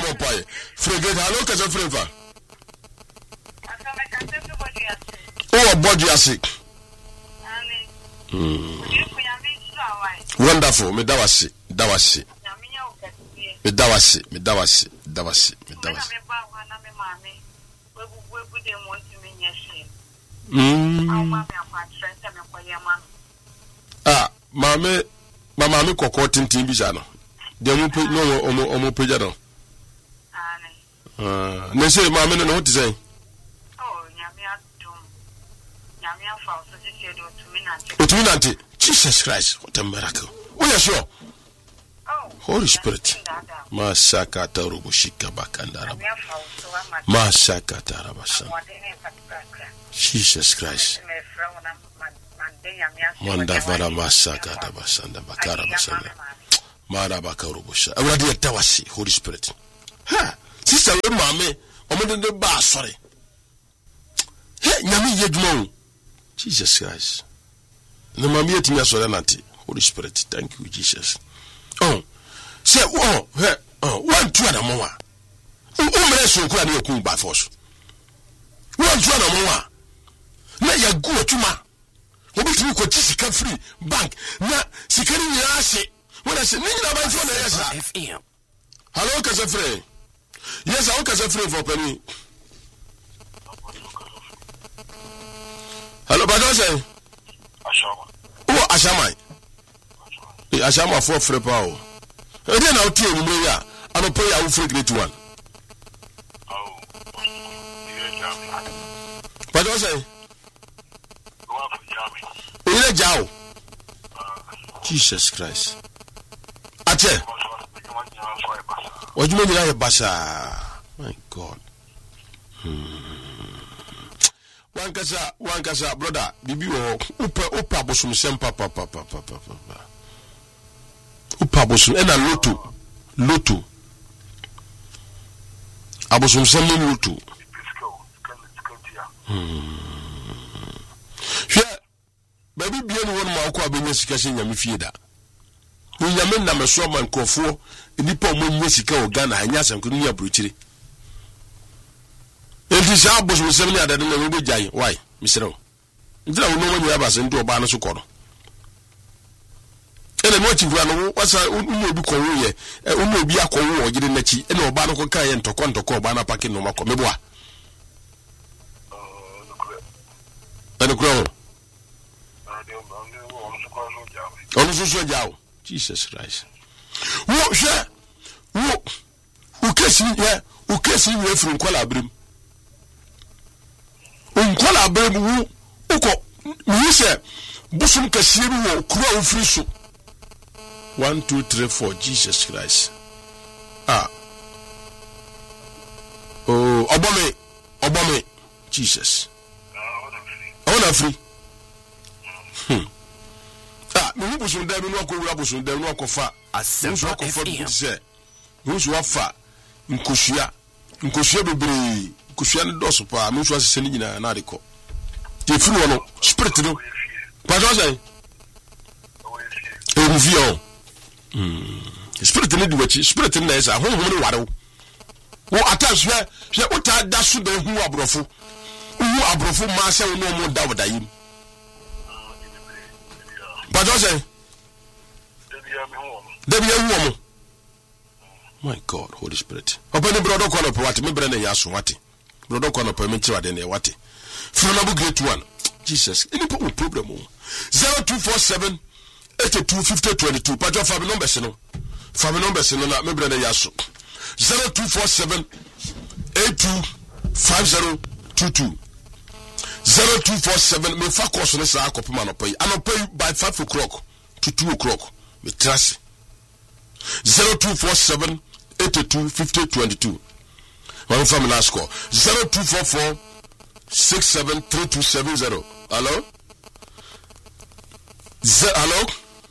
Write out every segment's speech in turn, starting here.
pai. Frigate, hello, kasa friva. Oh, body ase. Wonderful, me dawasi. Me dawasi. Ah, mama koko tintin bi jano. De mu pe no omo pe jano. Ne say mama no what say? Otuminante. Jesus Christ, what a miracle. Oh, yeah, sure. Holy Spirit. Masaka tarubushika bakandara. Masaka tarabasha. Jesus Christ. Manda vara masaka tabasanda bakara basanda. Mara bakarubusha. Awadi tawasi, Holy Spirit. Ha, sister we mame, omode ba sorry. Hey, nyame yedwuma. Jesus Christ. No mami etimi asore nante. Holy Spirit, thank you Jesus. Oh, say one two na mowa. Umre so kura na ekun by force. One two na mowa. Na ya go atuma. Obitumi ko sika free bank. Na sika ni ase. When I say ni na ban so na yes. FM. Hello kasa free. Yes, I kasa free for penny. Hello, but say Ashama. Oh, Ashama. Ashama for free power. And then I'll tell you, yeah, I'm a player who free great one. Oh, but I say, you're a Jow. Jesus Christ. I tell what do you mean, you're a Basha? My God. One kasa, brother, bibi o upa bosum sempa papa. Upa bosum ena loto. Abosum semni loto. Hwe, baby bienu won ma akwa benye sika se nyame fie da. Wo nyame na meso man kofo, nipa mo nye sika o Ghana anya sanko ni abrochire. Enti sa abosum semni adade na we bejai, why? Misero. Ndira wo no mo yaba se ndo oba no so kono. Ene mo chifu anu wasa umu obi ko wo ye, umu obi akwo wo ogire nachi, ene oba no ko kan ye ntoko oba na pake no makọ meboa. Onu so jaw. Jesus Christ. Wo hwe. Wo ukesi we from kwala abrim. Kwala abrim wo uko mi se busum kasiru wo kura wo free so. 1 2 3 4 Jesus Christ. Ah. Oh, obome Jesus. I want free. Me busum da no akọ wura busum da no akọfa asempa akofa say who's wafa nkoshia bebre nkoshia no doso pa me so asese ni nyina na adekọ te firi wono spirit no pa do say e review spirit no di wachi spirit no esa honhom no ware wo attach hwe uta da so da hu abrofo ma se wo no mo da wodayim. But I say, my God, Holy Spirit. Open the brother corner for what me brand yasu wati. Brother corner for me chiwa dene wati. From Abu Great One. Jesus, any problem? 0247 82 50 22. But your family numbers no. Family numbers no na me brand yasu. 0247 82 50 22. 0247 me fa course no sa akopema no pay by 5 o'clock to 2 o'clock me trust 0247 82 50 22 one family last call 0244 673270 hello hello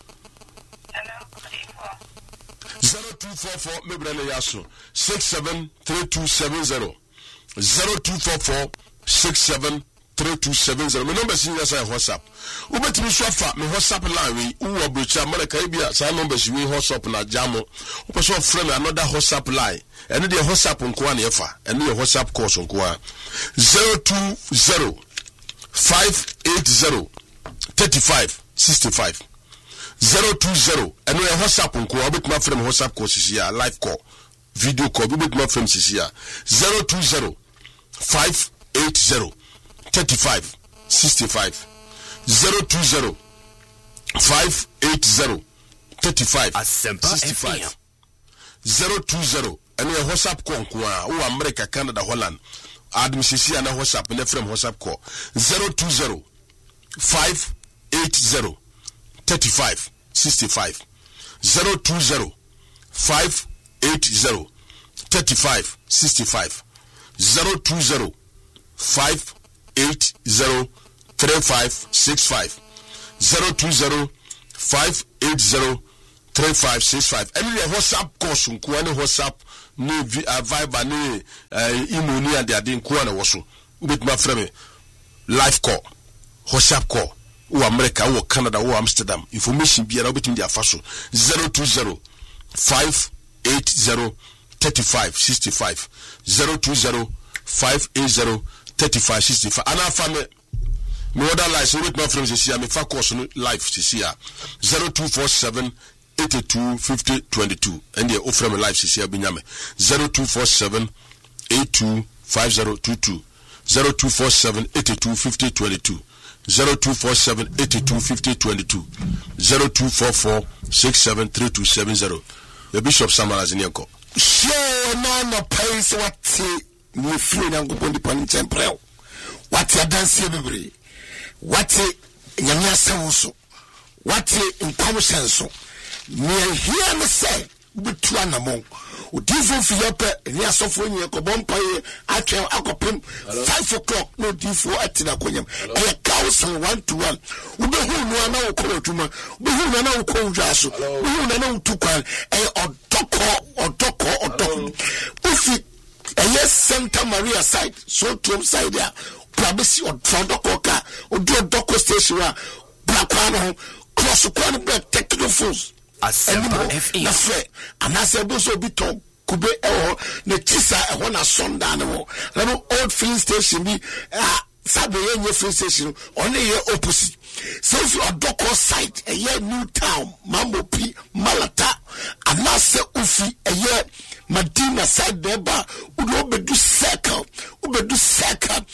0244 me brand yaso 673270 0244 673270 3270. My number is in WhatsApp. Ubet me sofa, me WhatsApp line, uwa brecha, Mala Caribbean, sa numbers we WhatsApp na jamo. Upa frame another WhatsApp line. And the WhatsApp on Kwan Yefa, and the WhatsApp course on Kwan 020 580 3565 020 and we WhatsApp on Kwan, but my friend WhatsApp course is here, live call, video call, but my friend is here 020 580 3565 020 580 3565 020 and your WhatsApp call who America, Canada, Holland. Adam Sisi and WhatsApp and from WhatsApp call 020 580 3565 020 580 3565 020 580 3565 020 580 3565 and your WhatsApp course on WhatsApp ni Viber ni email ni and they are waso with my friend live call WhatsApp call o America o Canada o Amsterdam information be about in their faso 020 580 3565 020 580 3565 and our family me other lines with my friends this year me fa course live this year 0247 82 50 22 and the offer me live this year binyame 0247 82 5022 0247 82 50 22 0247 82 50 22 0244 673270 the Bishop Samaras in Yanko sure no pays what you feel and go on the panic what you dance here what nyamia senso what in common sense me hear me say bitu anamon odifo fiyope ni asofo nyi ko bompa ye atwen akopem 5 o'clock no difo atina konyam e kausan 1 to 1 ubehu no ana okoratuma ubehu no ana okowjaso ubehu no ana utukwan e odoko ufi eye Santa Maria side so to side there probably odoko ka odoko station wa blakwano cross kwano black technophones Asempa FE na fre anase boso biton kube ne tisa na sonda no old filling station bi sabe yenye filling station on ye opposite so if you odoko site new town mambo pi malata anase ufi Madina side deba ubedu circle